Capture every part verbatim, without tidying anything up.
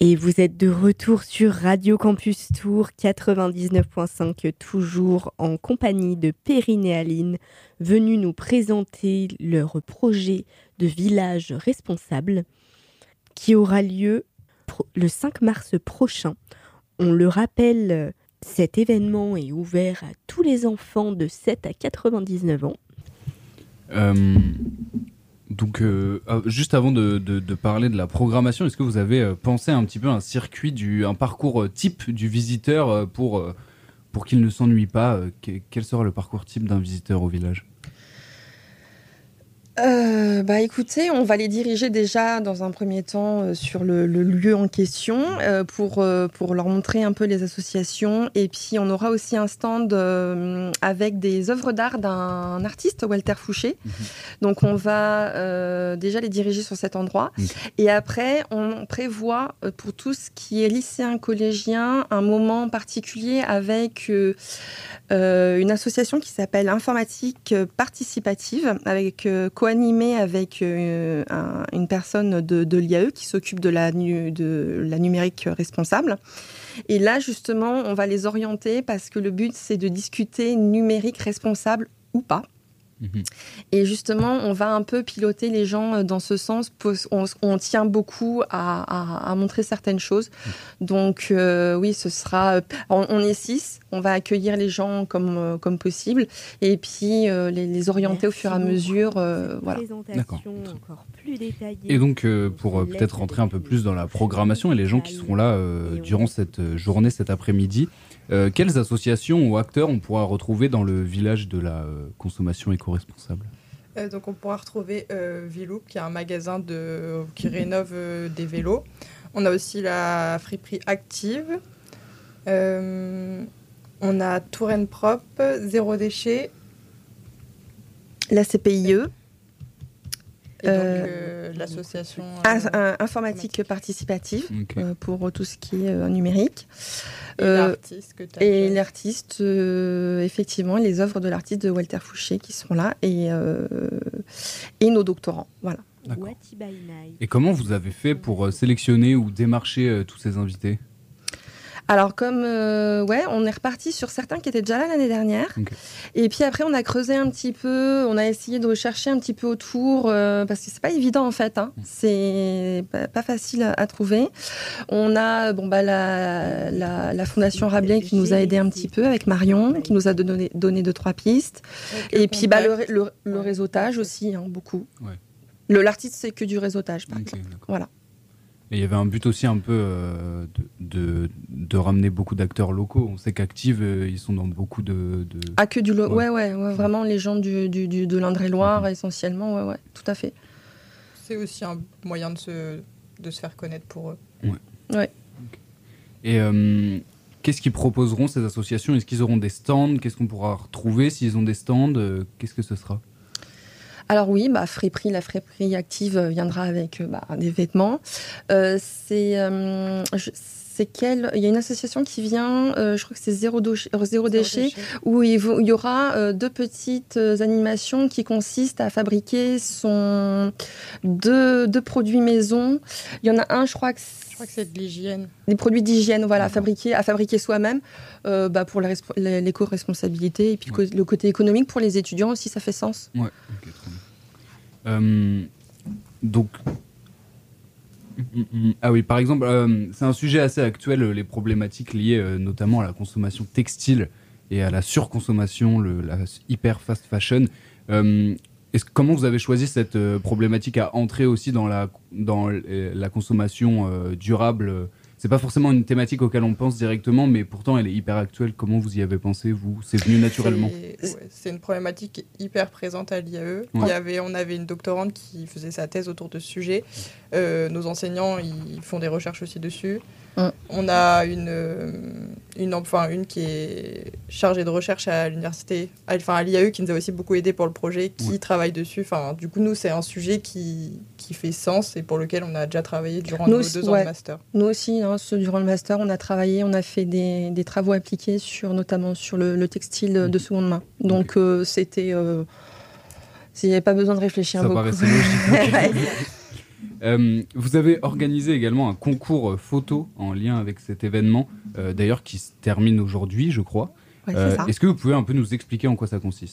Et vous êtes de retour sur Radio Campus Tours quatre-vingt-dix-neuf virgule cinq, toujours en compagnie de Perrine et Aline, venus nous présenter leur projet de village responsable qui aura lieu le cinq mars prochain. On le rappelle, cet événement est ouvert à tous les enfants de sept à quatre-vingt-dix-neuf ans. Euh... Donc, euh, juste avant de, de, de parler de la programmation, est-ce que vous avez euh, pensé un petit peu à un circuit, du, un parcours euh, type du visiteur euh, pour, euh, pour qu'il ne s'ennuie pas euh, Quel sera le parcours type d'un visiteur au village ? Euh, bah écoutez, on va les diriger déjà dans un premier temps euh, sur le, le lieu en question euh, pour, euh, pour leur montrer un peu les associations, et puis on aura aussi un stand euh, avec des œuvres d'art d'un artiste, Walter Fouché. Mmh. Donc on va euh, déjà les diriger sur cet endroit. Mmh. Et après on prévoit euh, pour tout ce qui est lycéen, collégien, un moment particulier avec euh, euh, une association qui s'appelle Informatique Participative, avec euh, co-animé avec euh, un, une personne de, de l'I A E qui s'occupe de la, nu, de la numérique responsable. Et là, justement, on va les orienter parce que le but, c'est de discuter numérique responsable ou pas. Mmh. Et justement, on va un peu piloter les gens dans ce sens. On, on tient beaucoup à, à, à montrer certaines choses. Mmh. Donc, euh, oui, ce sera... On, on est six. On va accueillir les gens comme, comme possible. Et puis, euh, les, les orienter Merci au fur et à mesure. Euh, voilà. D'accord. Et donc, euh, pour euh, peut-être rentrer un peu plus dans la programmation et les gens qui seront là euh, durant cette journée, cet après-midi, Euh, quelles associations ou acteurs on pourra retrouver dans le village de la euh, consommation éco-responsable ? euh, Donc on pourra retrouver euh, Viloop, qui est un magasin de, qui rénove euh, des vélos. On a aussi la friperie Active. Euh, on a Touraine Propre, Zéro Déchet. La C P I E. Et donc euh, l'association euh, euh, informatique participative, okay. euh, pour tout ce qui est euh, numérique. Et euh, l'artiste que tu as Et fait. l'artiste, euh, effectivement, les œuvres de l'artiste de Walter Fouché qui sont là, et, euh, et nos doctorants. Voilà. Et comment vous avez fait pour euh, sélectionner ou démarcher euh, tous ces invités ? Alors, comme, euh, ouais, on est reparti sur certains qui étaient déjà là l'année dernière. Okay. Et puis après, on a creusé un petit peu, on a essayé de rechercher un petit peu autour, euh, parce que c'est pas évident, en fait. Hein. C'est pas, pas facile à, à trouver. On a bon, bah, la, la, la Fondation Rabelais qui nous a aidé un petit peu avec Marion, qui nous a donné, donné deux, trois pistes. Et puis, bah, le, le, le réseautage aussi, hein, beaucoup. Ouais. Le, l'artiste, c'est que du réseautage, par okay, exemple. Voilà. Et il y avait un but aussi un peu euh, de, de, de ramener beaucoup d'acteurs locaux. On sait qu'Active, euh, ils sont dans beaucoup de... de... Ah, que du... Lo- ouais. Ouais, ouais, ouais, vraiment les gens du, du, du, de l'Indre-et-Loire, mmh. essentiellement, ouais, ouais, tout à fait. C'est aussi un moyen de se, de se faire connaître pour eux. Ouais. Ouais. Okay. Et euh, qu'est-ce qu'ils proposeront, ces associations ? Est-ce qu'ils auront des stands ? Qu'est-ce qu'on pourra retrouver s'ils ont des stands ? euh, Qu'est-ce que ce sera ? Alors oui, bah, Friperie, la Friperie Active viendra avec bah, des vêtements. Euh, c'est, euh, je, c'est quelle Il y a une association qui vient, euh, je crois que c'est Zéro, do- Zéro, Zéro Déchet, déchet, où il, il y aura euh, deux petites animations qui consistent à fabriquer son deux, deux produits maison. Il y en a un, je crois que c'est, je crois que c'est de l'hygiène. Des produits d'hygiène, voilà, à fabriquer, à fabriquer soi-même, euh, bah, pour la resp- l'éco-responsabilité et puis ouais. le côté économique pour les étudiants aussi, ça fait sens. Ouais, ok, très bien. Euh, donc, ah oui, par exemple, euh, c'est un sujet assez actuel, les problématiques liées euh, notamment à la consommation textile et à la surconsommation, le, la hyper fast fashion. Euh, est-ce, comment vous avez choisi cette euh, problématique à entrer aussi dans la, dans la consommation euh, durable ? C'est pas forcément une thématique auquel on pense directement, mais pourtant elle est hyper actuelle. Comment vous y avez pensé, vous ? C'est venu naturellement ? C'est, ouais, c'est une problématique hyper présente à l'I A E. Ouais. Il y avait, on avait une doctorante qui faisait sa thèse autour de ce sujet. Euh, nos enseignants, ils font des recherches aussi dessus. Ouais. On a une, une, enfin, une qui est chargée de recherche à l'université, enfin à l'I A E, qui nous a aussi beaucoup aidé pour le projet, qui ouais. travaille dessus. Enfin, du coup, nous, c'est un sujet qui, qui fait sens et pour lequel on a déjà travaillé durant nous, nos deux ouais. ans de master. Nous aussi, hein, durant le master, on a travaillé, on a fait des, des travaux appliqués, sur, notamment sur le, le textile de seconde main. Donc, okay. euh, c'était... Euh, il n'y avait pas besoin de réfléchir Ça beaucoup. Ça paraissait logique. Euh, vous avez organisé également un concours photo en lien avec cet événement, euh, d'ailleurs qui se termine aujourd'hui, je crois. Ouais, Euh, c'est ça. est-ce que vous pouvez un peu nous expliquer en quoi ça consiste ?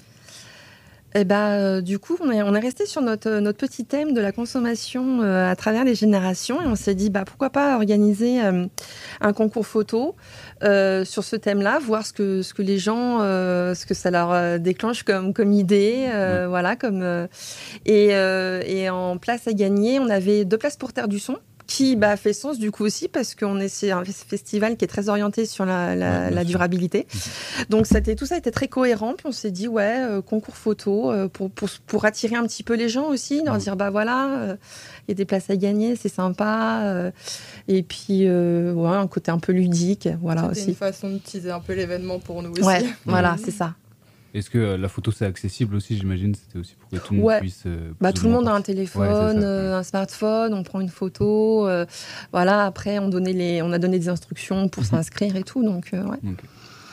Eh ben, euh, du coup, on est, on est resté sur notre, notre petit thème de la consommation euh, à travers les générations et on s'est dit, bah, pourquoi pas organiser euh, un concours photo euh, sur ce thème-là, voir ce que, ce que les gens, euh, ce que ça leur euh, déclenche comme, comme idée, euh, Ouais. voilà, comme, euh, et, euh, et en place à gagner, on avait deux places pour Terre du Son, qui bah, fait sens du coup aussi parce qu'on est c'est un festival qui est très orienté sur la, la, Ouais, la sûr. durabilité. Donc c'était, tout ça était très cohérent. Puis on s'est dit ouais, euh, concours photo euh, pour, pour, pour attirer un petit peu les gens aussi, leur Ouais. dire bah voilà, il euh, y a des places à gagner, c'est sympa. Euh, et puis euh, ouais, un côté un peu ludique, voilà C'était aussi. une façon de teaser un peu l'événement pour nous aussi. Ouais, voilà, c'est ça. Est-ce que euh, la photo c'est accessible aussi, j'imagine ? C'était aussi pour que tout le monde Ouais. puisse. Euh, Bah, plus tout ou le moins monde a un participer. téléphone, Ouais, c'est ça, euh, ouais. un smartphone, on prend une photo. Euh, voilà, après, on, donnait les, on a donné des instructions pour Mhm. s'inscrire et tout. Donc, euh, ouais. Ok.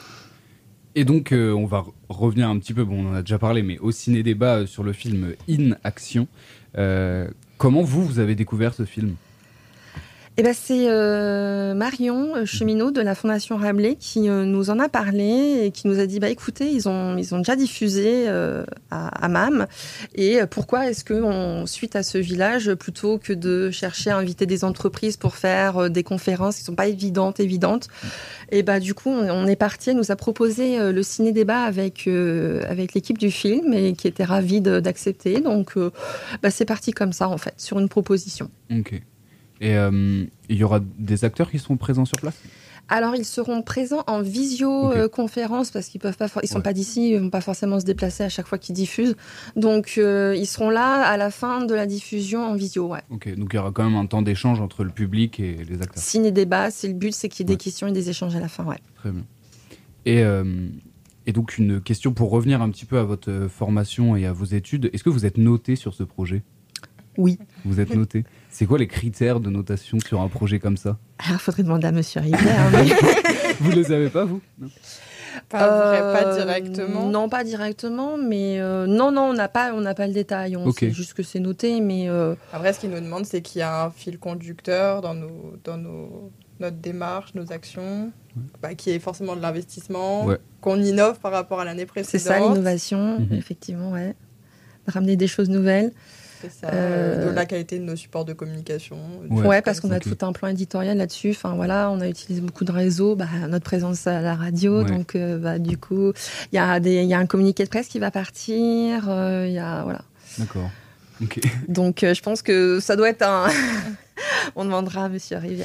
Et donc, euh, on va re- revenir un petit peu, bon, on en a déjà parlé, mais au ciné-débat euh, sur le film In Action. Euh, comment vous, vous avez découvert ce film ? Eh ben, c'est euh, Marion euh, Cheminot de la Fondation Rabelais qui euh, nous en a parlé et qui nous a dit bah, écoutez, ils ont, ils ont déjà diffusé euh, à, à M A M. Et pourquoi est-ce qu'on, suite à ce village, plutôt que de chercher à inviter des entreprises pour faire euh, des conférences qui ne sont pas évidentes, évidentes, et bah, du coup, on, on est parti. Elle nous a proposé euh, le ciné-débat avec, euh, avec l'équipe du film et qui était ravie de, d'accepter. Donc, euh, bah, c'est parti comme ça, en fait, sur une proposition. Ok. Et euh, il y aura des acteurs qui seront présents sur place ? Alors, ils seront présents en visioconférence Ok. parce qu'ils peuvent pas, for- ils sont Ouais. pas d'ici, ils vont pas forcément se déplacer à chaque fois qu'ils diffusent. Donc, euh, ils seront là à la fin de la diffusion en visio. Ouais. Ok, donc il y aura quand même un temps d'échange entre le public et les acteurs. Ciné-débat, c'est le but, c'est qu'il y ait Ouais. des questions et des échanges à la fin. Ouais. Très bien. Et, euh, et donc une question pour revenir un petit peu à votre euh, formation et à vos études. Est-ce que vous êtes noté sur ce projet ? Oui. Vous êtes noté ? C'est quoi les critères de notation sur un projet comme ça ? Alors, il faudrait demander à Monsieur Rivière. mais... Vous les avez pas, vous ? Non. Pas, vrai, pas Euh, directement. Non, pas directement, mais euh, non, non, on n'a pas, on n'a pas le détail. On Ok. sait juste que c'est noté, mais euh, Après, ce qu'ils nous demandent, c'est qu'il y a un fil conducteur dans, nos, dans nos, notre démarche, nos actions, bah, qui est forcément de l'investissement, Ouais. qu'on innove par rapport à l'année c'est précédente. ça l'innovation, Mhm. effectivement, ouais. Ramener des choses nouvelles. C'est ça, Euh, de la qualité de nos supports de communication. des Ouais. choses Ouais, parce comme qu'on a Ok. tout un plan éditorial là-dessus. Enfin voilà, on a utilisé beaucoup de réseaux, bah, notre présence à la radio, Ouais. donc euh, bah, du coup, il y a des, il y a un communiqué de presse qui va partir. euh, Il y a voilà. D'accord. Ok. Donc euh, je pense que ça doit être un. On demandera à Monsieur Rivière.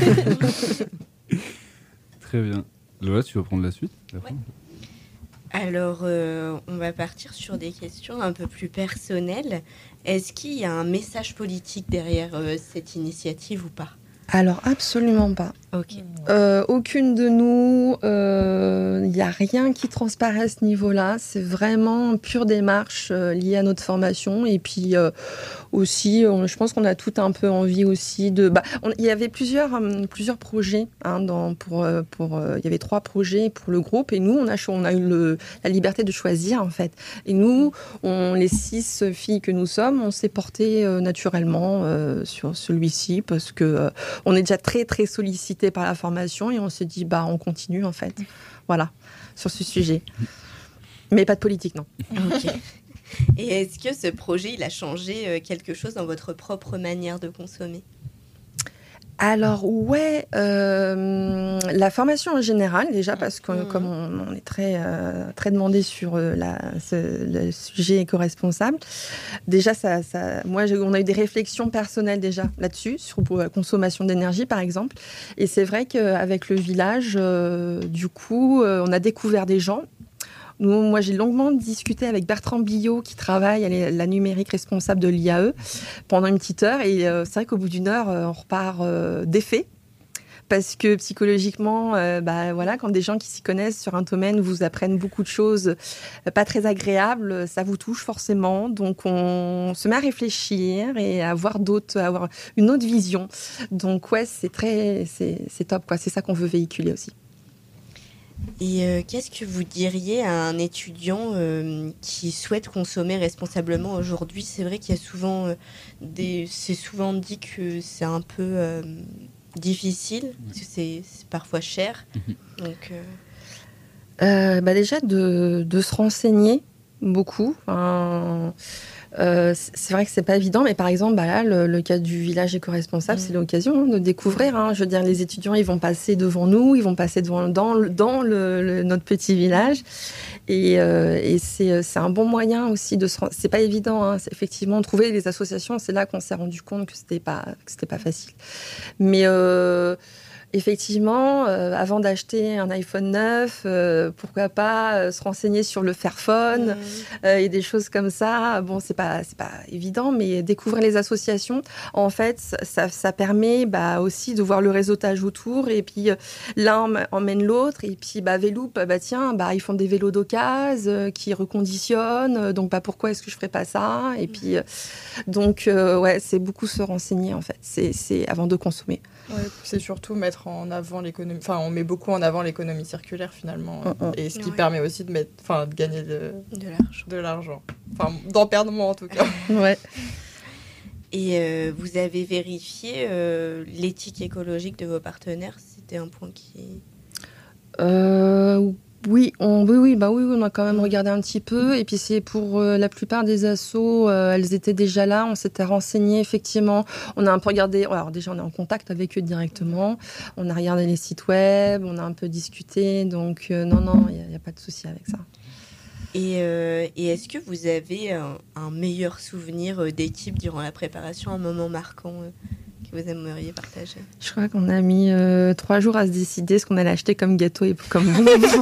Très bien. Lola, tu vas prendre la suite la Ouais. fin Alors, euh, on va partir sur des questions un peu plus personnelles. Est-ce qu'il y a un message politique derrière euh, cette initiative ou pas ? Alors absolument pas. Ok. Euh, aucune de nous, il euh, n'y a rien qui transparaît à ce niveau-là. C'est vraiment une pure démarche euh, liée à notre formation. Et puis euh, aussi, on- je pense qu'on a tout un peu envie aussi de... bah, on- Il y avait plusieurs, hum, plusieurs projets. Hein, dans, pour, euh, pour, euh, il y avait trois projets pour le groupe. Et nous, on a, cho- on a eu le, la liberté de choisir, en fait. Et nous, on, les six filles que nous sommes, on s'est porté euh, naturellement euh, sur celui-ci parce que... euh, on est déjà très très sollicité par la formation et on s'est dit bah on continue en fait, voilà, sur ce sujet. Mais pas de politique, non. Ok. Et est-ce que ce projet, il a changé euh, quelque chose dans votre propre manière de consommer ? Alors ouais, euh, la formation en général déjà parce que Mhm. comme on, on est très euh, très demandé sur euh, la, ce, le sujet éco-responsable, déjà ça, ça moi j'ai- on a eu des réflexions personnelles déjà là-dessus sur pour la consommation d'énergie par exemple. Et c'est vrai qu'avec le village, euh, du coup, euh, on a découvert des gens. Nous, moi, j'ai longuement discuté avec Bertrand Billot, qui travaille à la la numérique responsable de l'I A E, pendant une petite heure. Et euh, c'est vrai qu'au bout d'une heure, euh, on repart euh, défait. Parce que psychologiquement, euh, bah, voilà, quand des gens qui s'y connaissent sur un domaine vous apprennent beaucoup de choses euh, pas très agréables, ça vous touche forcément. Donc, on se met à réfléchir et à avoir d'autres, à avoir une autre vision. Donc, ouais, c'est très, c'est, c'est top, quoi. C'est ça qu'on veut véhiculer aussi. Et euh, qu'est-ce que vous diriez à un étudiant euh, qui souhaite consommer responsablement aujourd'hui ? C'est vrai qu'il y a souvent euh, des... C'est souvent dit que c'est un peu euh, difficile, parce que c'est, c'est parfois cher. Mmh. Donc, euh... Euh, bah déjà, de, de se renseigner beaucoup. Enfin, euh, c'est vrai que c'est pas évident, mais par exemple, bah là, le, le cas du village éco-responsable, mmh. c'est l'occasion hein, de découvrir. Hein. Je veux dire, les étudiants, ils vont passer devant nous, ils vont passer devant, dans, dans le, le, notre petit village. Et, euh, et c'est, c'est un bon moyen aussi de se rendre. C'est pas évident, hein. C'est effectivement, trouver les associations, c'est là qu'on s'est rendu compte que c'était pas, que c'était pas facile. Mais... Euh, Effectivement, euh, avant d'acheter un iPhone neuf, euh, pourquoi pas euh, se renseigner sur le Fairphone mmh. euh, et des choses comme ça. Bon, c'est pas c'est pas évident, mais découvrir les associations, en fait, ça, ça permet bah, aussi de voir le réseautage autour. Et puis euh, l'un emmène l'autre. Et puis bah, Véloop, bah tiens, bah ils font des vélos d'occasion euh, qui reconditionnent. Donc bah pourquoi est-ce que je ferais pas ça ? Et puis euh, donc euh, ouais, c'est beaucoup se renseigner en fait. C'est c'est avant de consommer. Ouais, c'est surtout mettre en avant l'économie. Enfin, on met beaucoup en avant l'économie circulaire finalement, mmh. et ce qui ouais. permet aussi de mettre, enfin, de gagner de, de l'argent. De l'argent. Enfin, d'en perdre moins en tout cas. Ouais. Et euh, vous avez vérifié euh, l'éthique écologique de vos partenaires ? C'était un point qui. Euh, oui, on, oui, oui, bah oui, on a quand même regardé un petit peu. Et puis c'est pour euh, la plupart des assos, euh, elles étaient déjà là. On s'était renseigné effectivement. On a un peu regardé. Alors déjà, on est en contact avec eux directement. On a regardé les sites web. On a un peu discuté. Donc euh, non, non, il n'y a, a pas de souci avec ça. Et, euh, et est-ce que vous avez un, un meilleur souvenir d'équipe durant la préparation, un moment marquant euh, que vous aimeriez partager ? Je crois qu'on a mis euh, trois jours à se décider ce qu'on allait acheter comme gâteau et comme bonbon.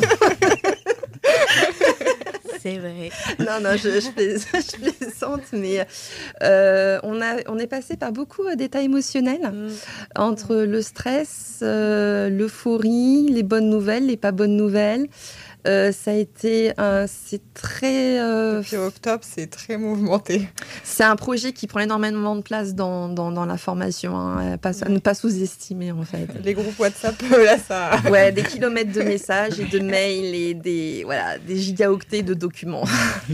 C'est vrai. Non, non, je, je, plaisante, je plaisante, mais euh, on, a, on est passé par beaucoup d'états émotionnels, mmh. entre le stress, euh, l'euphorie, les bonnes nouvelles, les pas bonnes nouvelles. Euh, ça a été un, c'est très. Euh, Et puis octobre, c'est très mouvementé. C'est un projet qui prend énormément de place dans, dans, dans la formation, hein, pas, à ne pas sous-estimer en fait. Les groupes WhatsApp, là, ça. Ouais, des kilomètres de messages et de mails et des, voilà, des gigaoctets de documents.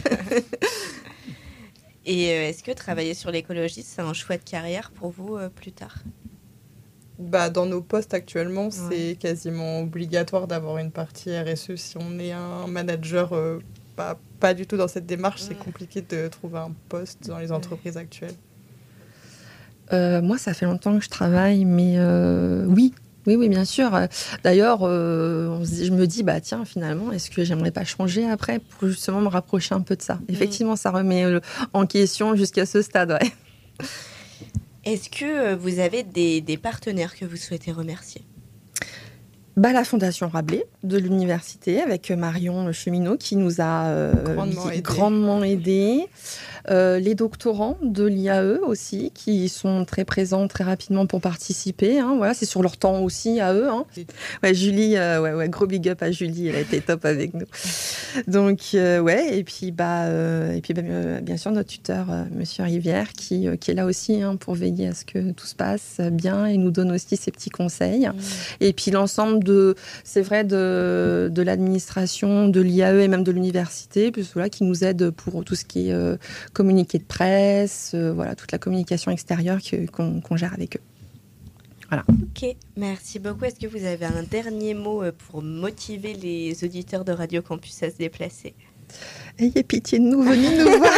Et euh, est-ce que travailler sur l'écologie, c'est un choix de carrière pour vous euh, plus tard ? Bah, dans nos postes actuellement, ouais. c'est quasiment obligatoire d'avoir une partie R S E. Si on est un manager euh, pas, pas du tout dans cette démarche, ouais. c'est compliqué de trouver un poste dans les entreprises ouais. actuelles. Euh, moi, ça fait longtemps que je travaille, mais euh, oui, oui, oui, bien sûr. D'ailleurs, euh, on se dit, je me dis, bah tiens, finalement, est-ce que j'aimerais pas changer après pour justement me rapprocher un peu de ça ? Mmh. Effectivement, ça remet euh, en question jusqu'à ce stade, ouais. Est-ce que vous avez des, des partenaires que vous souhaitez remercier ? Bah, la Fondation Rabelais de l'université avec Marion Cheminot qui nous a euh, grandement aidé. Grandement aidé. Euh, les doctorants de l'I A E aussi qui sont très présents très rapidement pour participer. Hein. Voilà, c'est sur leur temps aussi à eux. Hein. Ouais, Julie, euh, ouais, ouais, gros big up à Julie, elle a été top avec nous. Donc, euh, ouais, et puis, bah, euh, et puis bah, euh, bien sûr, notre tuteur, euh, Monsieur Rivière, qui, euh, qui est là aussi hein, pour veiller à ce que tout se passe bien et nous donne aussi ses petits conseils. Mmh. Et puis, l'ensemble de, c'est vrai, de, de l'administration, de l'I A E et même de l'université, puis, voilà, qui nous aide pour tout ce qui est euh, communiqué de presse, euh, voilà, toute la communication extérieure que, qu'on, qu'on gère avec eux. Voilà. Ok, merci beaucoup. Est-ce que vous avez un dernier mot pour motiver les auditeurs de Radio Campus à se déplacer ? Ayez pitié de nous, venez nous voir.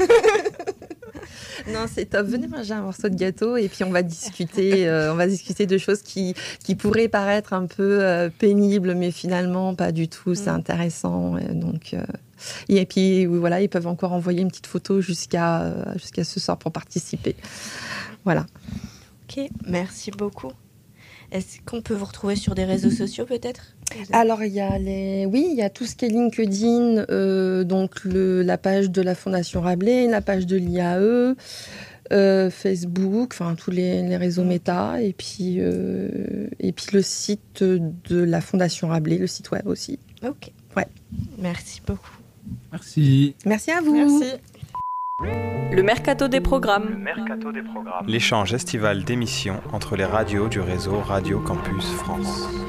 Non, c'est top. Venez manger un morceau de gâteau et puis on va discuter. Euh, on va discuter de choses qui qui pourraient paraître un peu euh, pénibles, mais finalement pas du tout. C'est mmh. intéressant. Euh, donc euh, et puis voilà, ils peuvent encore envoyer une petite photo jusqu'à euh, jusqu'à ce soir pour participer. Voilà. Ok, merci beaucoup. Est-ce qu'on peut vous retrouver sur des réseaux sociaux peut-être ? Alors il y a les, oui, il y a tout ce qui est LinkedIn, euh, donc le, la page de la Fondation Rabelais, la page de l'I A E, euh, Facebook, enfin tous les, les réseaux méta, et puis euh, et puis le site de la Fondation Rabelais, le site web aussi. Ok. Ouais. Merci beaucoup. Merci. Merci à vous. Merci. Le Mercato des programmes. Le Mercato des programmes. L'échange estival d'émissions entre les radios du réseau Radio Campus France.